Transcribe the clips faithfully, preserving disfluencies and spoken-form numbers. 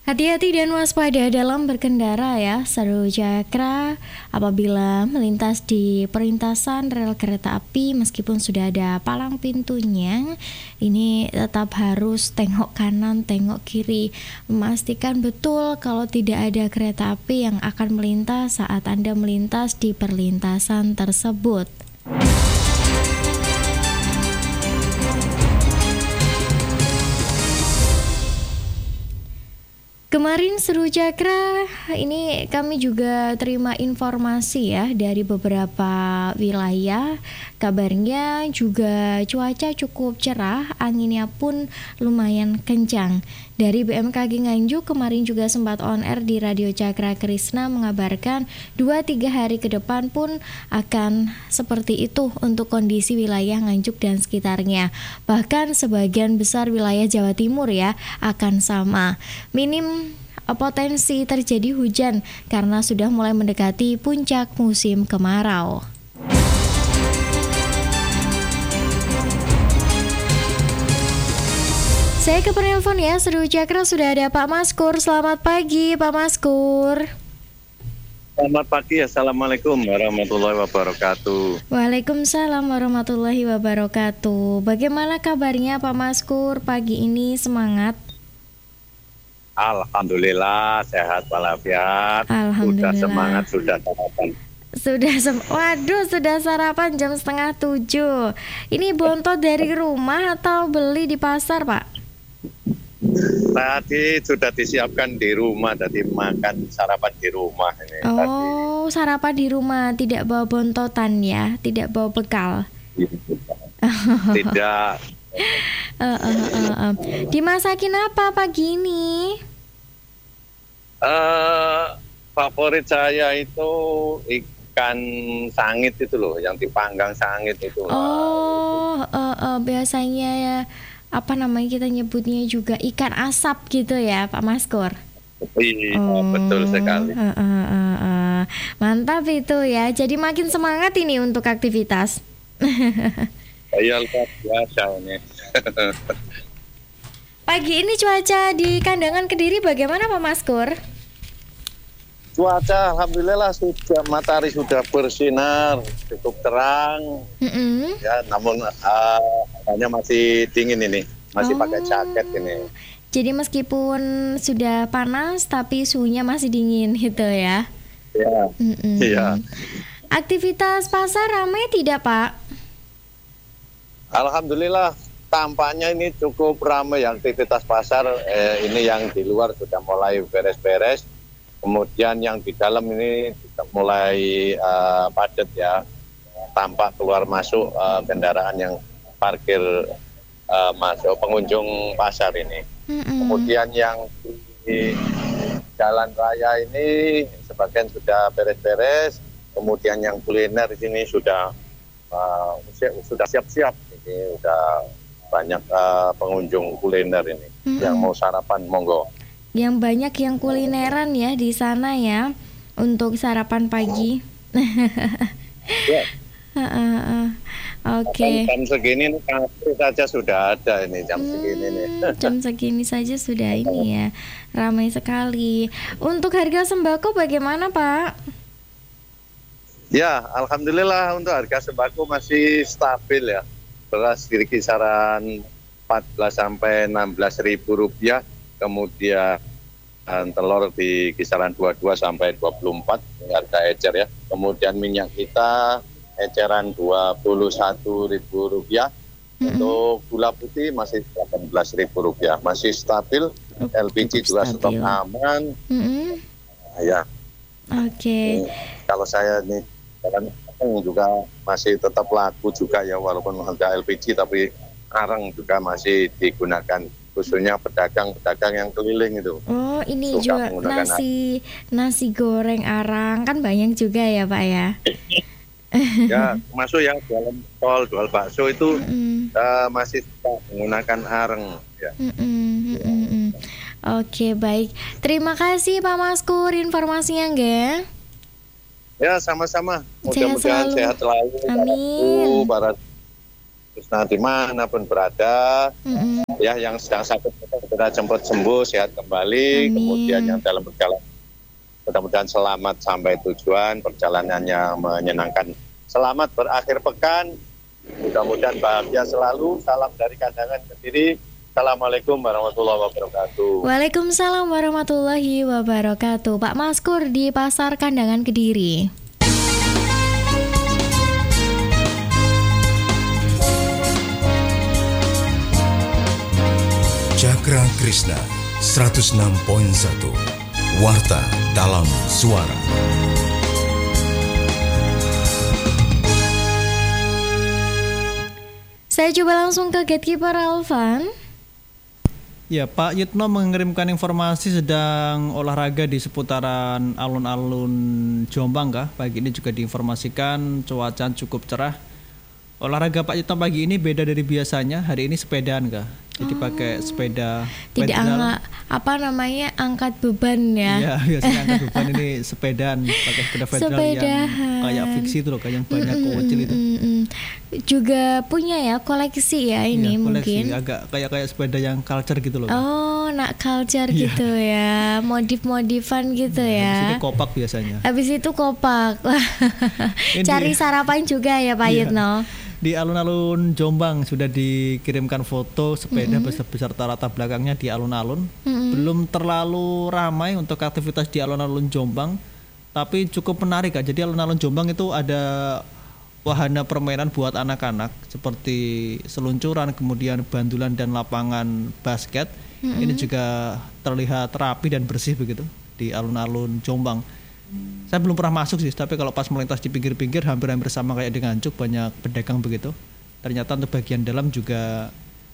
Hati-hati dan waspada dalam berkendara ya, Seru Cakra. Apabila melintas di perlintasan rel kereta api, meskipun sudah ada palang pintunya, ini tetap harus tengok kanan, tengok kiri, memastikan betul kalau tidak ada kereta api yang akan melintas saat Anda melintas di perlintasan tersebut. Kemarin Seru Cakra, ini kami juga terima informasi ya dari beberapa wilayah. Kabarnya juga cuaca cukup cerah, anginnya pun lumayan kencang. Dari B M K G Nganjuk kemarin juga sempat on air di Radio Cakra Krisna mengabarkan dua tiga hari ke depan pun akan seperti itu untuk kondisi wilayah Nganjuk dan sekitarnya. Bahkan sebagian besar wilayah Jawa Timur ya akan sama. Minim potensi terjadi hujan karena sudah mulai mendekati puncak musim kemarau. Saya ke penelpon ya, Seru Cakra sudah ada Pak Maskur. Selamat pagi Pak Maskur. Selamat pagi, Assalamualaikum warahmatullahi wabarakatuh. Waalaikumsalam warahmatullahi wabarakatuh. Bagaimana kabarnya Pak Maskur pagi ini, semangat? Alhamdulillah sehat walafiat. Alhamdulillah. Sudah semangat, sudah sarapan. Sudah sem- Waduh, sudah sarapan jam setengah tujuh. Ini bontot dari rumah atau beli di pasar, Pak? Tadi sudah disiapkan di rumah, tadi makan sarapan di rumah ini. Oh, tadi. Sarapan di rumah, tidak bawa bontotan ya, tidak bawa bekal. Tidak. uh, uh, uh, uh. Dimasakin apa pagi ini? Uh, favorit saya itu ikan sangit itu loh, yang dipanggang sangit itu. Oh, uh, uh, biasanya ya, apa namanya kita nyebutnya juga ikan asap gitu ya, Pak Maskur. Iya, oh, betul sekali. Uh, uh, uh, uh. Mantap itu ya. Jadi makin semangat ini untuk aktivitas. Iya, luar biasa ini. Pagi ini cuaca di Kandangan Kediri bagaimana Pak Maskur? Cuaca alhamdulillah sudah, matahari sudah bersinar cukup terang. Mm-hmm. Ya, namun uh, hanya masih dingin ini, masih oh. pakai jaket ini. Jadi meskipun sudah panas tapi suhunya masih dingin gitu ya? Iya. Mm-hmm. Iya. Aktivitas pasar ramai tidak Pak? Alhamdulillah tampaknya ini cukup ramai aktivitas pasar. Eh, ini yang di luar sudah mulai beres-beres. Kemudian yang di dalam ini sudah mulai uh, padat ya. Tampak keluar masuk uh, kendaraan yang parkir uh, masuk pengunjung pasar ini. Mm-hmm. Kemudian yang di jalan raya ini sebagian sudah beres-beres. Kemudian yang kuliner di sini sudah uh, sudah siap-siap. Ini sudah banyak uh, pengunjung kuliner ini. Mm-hmm. Yang mau sarapan monggo. Yang banyak yang kulineran ya di sana ya untuk sarapan pagi. Ya. Oke. Okay. Jam segini kafe saja sudah ada ini jam hmm, segini nih. Jam segini saja sudah ini ya, ramai sekali. Untuk harga sembako bagaimana Pak? Ya, alhamdulillah untuk harga sembako masih stabil ya. Beras di kisaran empat belas sampai enam belas ribu rupiah. Kemudian telur di kisaran dua puluh dua sampai dua puluh empat harga ecer ya. Kemudian minyak kita eceran dua puluh satu ribu rupiah. Mm-hmm. Untuk gula putih masih delapan belas ribu rupiah. Masih stabil. Oh, L P G juga stok aman. Mm-hmm. Ya. Oke. Okay. Kalau saya nih kan juga masih tetap laku juga ya, walaupun harga L P G tapi arang juga masih digunakan. Khususnya pedagang-pedagang yang keliling itu. Oh, ini juga nasi nasi goreng arang kan banyak juga ya Pak ya. Ya, masuk ya jualan tol, jual bakso itu mm-hmm. uh, masih menggunakan arang. Ya. Mm-hmm. Mm-hmm. Oke, baik. Terima kasih Pak Maskur informasinya nggak? Ya, sama-sama. Mudah-mudahan sehat selalu. Amin. Para terus nah dimanapun berada, mm-hmm. ya yang sedang sakit kita jemput sembuh, sehat kembali. Amin. Kemudian yang dalam perjalanan mudah-mudahan selamat sampai tujuan, perjalanannya menyenangkan. Selamat berakhir pekan, mudah-mudahan bahagia selalu. Salam dari Kandangan Kediri. Assalamualaikum warahmatullahi wabarakatuh. Waalaikumsalam warahmatullahi wabarakatuh. Pak Maskur di Pasar Kandangan Kediri. Cakra Krishna seratus enam koma satu Warta dalam Suara. Saya coba langsung ke Gatekeeper Alvan. Ya, Pak Yitno mengirimkan informasi sedang olahraga di seputaran alun-alun Jombang kah? Pagi ini juga diinformasikan cuaca cukup cerah. Olahraga Pak Yitno pagi ini beda dari biasanya. Hari ini sepedaan kah? Jadi pakai sepeda Tidak pedal. angkat apa namanya angkat beban ya. Iya, biasanya angkat beban, ini sepedaan pakai sepeda federal yang kayak fiksi itu loh, kayak yang banyak Mm, mm, kecil mm, itu. mm, mm. Juga punya ya koleksi ya ini Iya, koleksi, mungkin. agak kayak kayak sepeda yang culture gitu loh. Oh, nak culture Iya. gitu ya, modif-modifan gitu Habis ya. itu kopak biasanya. Habis itu kopak. Wah, Ini- cari sarapan juga ya Pak Iya. Yitno. Di alun-alun Jombang sudah dikirimkan foto sepeda mm-hmm. beserta latar belakangnya di alun-alun. Mm-hmm. Belum terlalu ramai untuk aktivitas di alun-alun Jombang, tapi cukup menarik Kak. Jadi alun-alun Jombang itu ada wahana permainan buat anak-anak seperti seluncuran, kemudian bandulan dan lapangan basket. Mm-hmm. Ini juga terlihat rapi dan bersih begitu di alun-alun Jombang. Saya belum pernah masuk sih, tapi kalau pas melintas di pinggir-pinggir hampir-hampir sama kayak di Nganjuk, banyak pedagang begitu. Ternyata untuk bagian dalam juga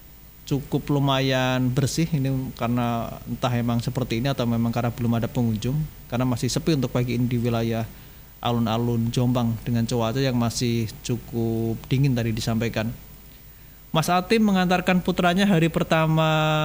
cukup lumayan bersih ini, karena entah emang seperti ini atau memang karena belum ada pengunjung, karena masih sepi untuk pagi ini di wilayah alun-alun Jombang dengan cuaca yang masih cukup dingin tadi disampaikan. Mas Atim mengantarkan putranya hari pertama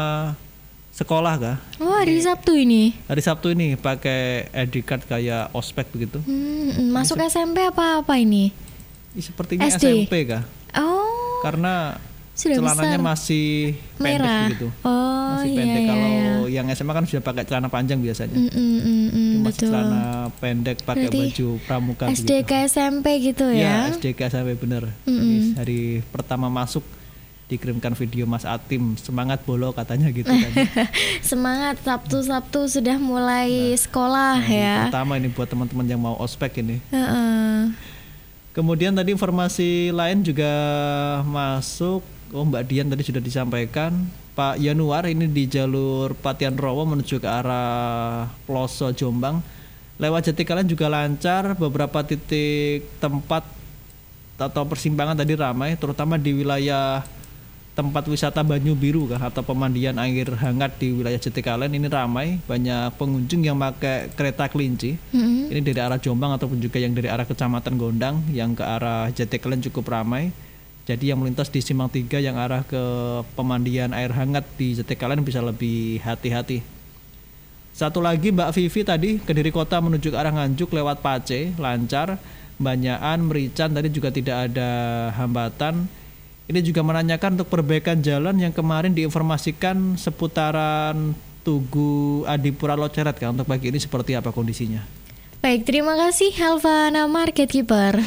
sekolah kah? Oh, hari Sabtu ini. Hari Sabtu ini pakai I D card kayak ospek begitu. Hmm, masuk S M P apa apa ini? Ih, sepertinya S S D? M P kah? Oh, Karena sudah celananya besar. masih pendek Merah. begitu. Oh, Masih iya, pendek. iya, Kalau iya. yang S M A kan sudah pakai celana panjang biasanya. Mm, mm, mm, mm, Ini masih betul. celana pendek pakai Berarti baju pramuka S D begitu. ke S M P gitu Ya, ya? S D K sampai bener. Mm-mm. Jadi hari pertama masuk dikirimkan video Mas Atim, semangat bolo katanya gitu kan. Semangat, Sabtu-Sabtu sudah mulai sekolah Nah, ya. pertama ini buat teman-teman yang mau ospek ini. Heeh. Kemudian tadi informasi lain juga masuk. Oh, Mbak Dian tadi sudah disampaikan. Pak Yanuar ini di jalur Patian Rowo menuju ke arah Ploso Jombang. Lewat Jatikaryan juga lancar. Beberapa titik tempat atau persimpangan tadi ramai, terutama di wilayah tempat wisata Banyu Biru kah, atau pemandian air hangat di wilayah Jatikaryan ini ramai, banyak pengunjung yang pakai kereta kelinci. Mm-mm. Ini dari arah Jombang ataupun juga yang dari arah Kecamatan Gondang yang ke arah Jatikaryan cukup ramai. Jadi yang melintas di Simpang tiga yang arah ke pemandian air hangat di Jatikaryan bisa lebih hati-hati. Satu lagi Mbak Vivi tadi Kediri Kota menuju ke arah Nganjuk lewat Pace lancar. Banyakan Merican tadi juga tidak ada hambatan. Ini juga menanyakan untuk perbaikan jalan yang kemarin diinformasikan seputaran Tugu Adipura Loceret kan, untuk pagi ini seperti apa kondisinya? Baik, terima kasih Helvana Marketkeeper.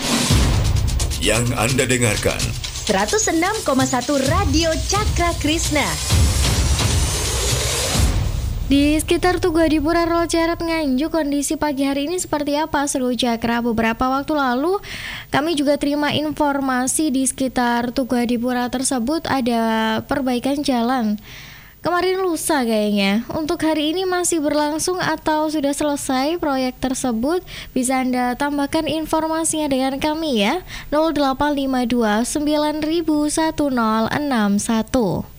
Yang Anda dengarkan seratus enam koma satu Radio Cakra Krishna. Di sekitar Tugu Adipura Loceret Nganjuk, kondisi pagi hari ini seperti apa Seru Cakra? Beberapa waktu lalu kami juga terima informasi di sekitar Tugu Adipura tersebut ada perbaikan jalan. Kemarin lusa kayaknya. Untuk hari ini masih berlangsung atau sudah selesai proyek tersebut? Bisa Anda tambahkan informasinya dengan kami ya. nol delapan lima dua sembilan nol nol satu nol enam satu.